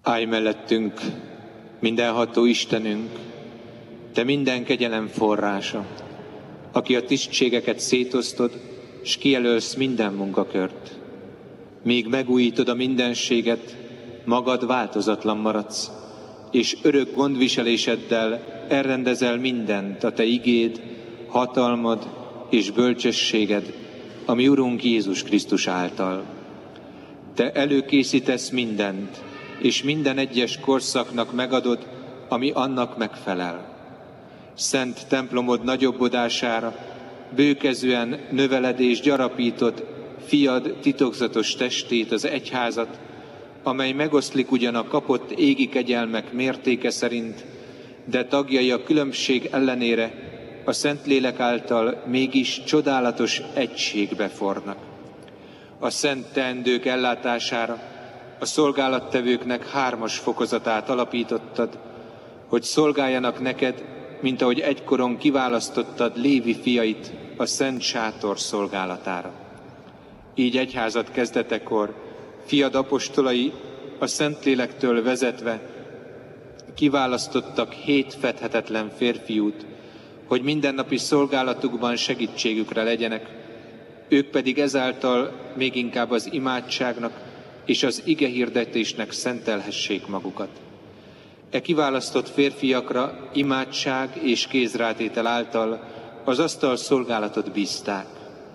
Állj mellettünk, mindenható Istenünk, Te minden kegyelem forrása, aki a tisztségeket szétosztod, s kijelölsz minden munkakört. Míg megújítod a mindenséget, magad változatlan maradsz, és örök gondviseléseddel elrendezel mindent a Te igéd, hatalmad és bölcsességed, ami Urunk Jézus Krisztus által. Te előkészítesz mindent, és minden egyes korszaknak megadod, ami annak megfelel. Szent templomod nagyobbodására bőkezően növeled és gyarapítod fiad titokzatos testét, az egyházat, amely megoszlik ugyan a kapott égi kegyelmek mértéke szerint, de tagjai a különbség ellenére a Szentlélek által mégis csodálatos egységbe fornak. A szent teendők ellátására a szolgálattevőknek 3 fokozatát alapítottad, hogy szolgáljanak neked, mint ahogy egykoron kiválasztottad Lévi fiait a Szent Sátor szolgálatára. Így egyházat kezdetekor fiad apostolai a Szentlélektől vezetve kiválasztottak 7 fedhetetlen férfiút, hogy mindennapi szolgálatukban segítségükre legyenek, ők pedig ezáltal még inkább az imádságnak és az igehirdetésnek szentelhessék magukat. E kiválasztott férfiakra imádság és kézrátétel által az asztal szolgálatot bízták.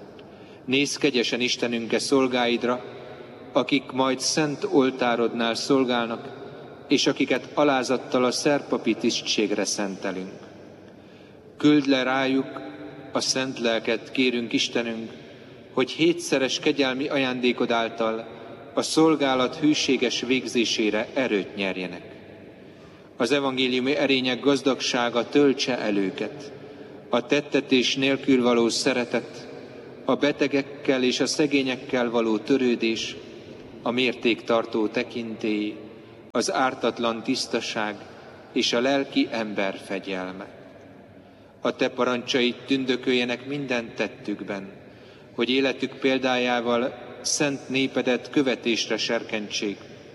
Nézz kegyesen Istenünk szolgáidra, akik majd szent oltárodnál szolgálnak, és akiket alázattal a szerpapi tisztségre szentelünk. Küld le rájuk a szent lelket, kérünk Istenünk, hogy 7-szeres kegyelmi ajándékod által a szolgálat hűséges végzésére erőt nyerjenek. Az evangéliumi erények gazdagsága töltse el őket, a tettetés nélkül való szeretet, a betegekkel és a szegényekkel való törődés, a mértéktartó tekintély, az ártatlan tisztaság és a lelki ember fegyelme. A Te parancsaid tündököljenek minden tettükben, hogy életük példájával szent népedet követésre serkentsék.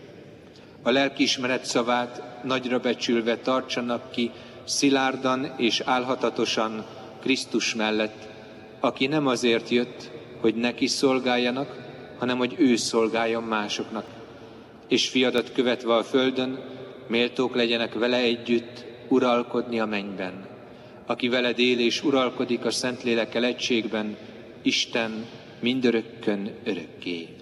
A lelkiismeret szavát nagyra becsülve tartsanak ki szilárdan és álhatatosan Krisztus mellett, aki nem azért jött, hogy neki szolgáljanak, hanem hogy ő szolgáljon másoknak. És fiadat követve a földön, méltók legyenek vele együtt uralkodni a mennyben, aki veled él és uralkodik a Szentlélekkel egységben, Isten mindörökkön örökké.